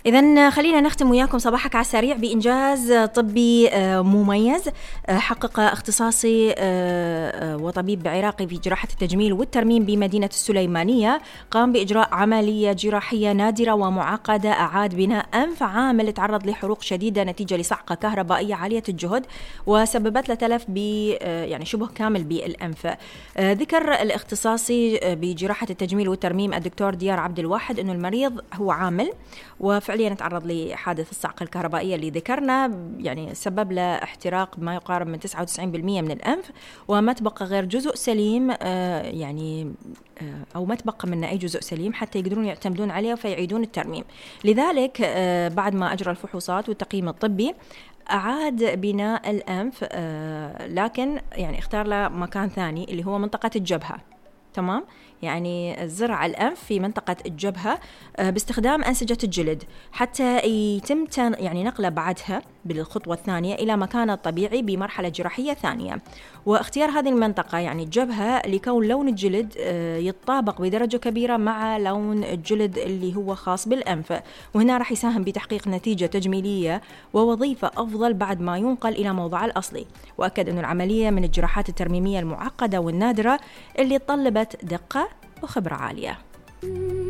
إذن خلينا نختم وياكم صباحك على السريع بإنجاز طبي مميز حقق اختصاصي وطبيب عراقي في جراحة التجميل والترميم بمدينة السليمانية، قام بإجراء عملية جراحية نادرة ومعقدة، أعاد بناء أنف عامل تعرض لحروق شديدة نتيجة لصعقة كهربائية عالية الجهد وسببت له تلف يعني شبه كامل بالأنف. ذكر الاختصاصي بجراحة التجميل والترميم الدكتور ديار عبد الواحد أنه المريض هو عامل وفعليا تعرض لحادث الصعقة الكهربائية اللي ذكرنا، يعني سبب له احتراق ما يقارب من 99% من الأنف، وما تبقى غير جزء سليم يعني أو ما تبقى منه أي جزء سليم حتى يقدرون يعتمدون عليه فيعيدون الترميم. لذلك بعد ما أجرى الفحوصات والتقييم الطبي أعاد بناء الأنف، لكن يعني اختار له مكان ثاني اللي هو منطقة الجبهة. تمام، يعني زرع الأنف في منطقة الجبهة باستخدام أنسجة الجلد حتى يتم يعني نقله بعدها بالخطوة الثانية إلى مكانه الطبيعي بمرحلة جراحية ثانية. واختيار هذه المنطقة يعني الجبهة لكون لون الجلد يتطابق بدرجة كبيرة مع لون الجلد اللي هو خاص بالأنف، وهنا راح يساهم بتحقيق نتيجة تجميلية ووظيفة أفضل بعد ما ينقل إلى موضعه الأصلي. وأكد أن العملية من الجراحات الترميمية المعقدة والنادرة اللي طلبت دقة وخبرة عالية.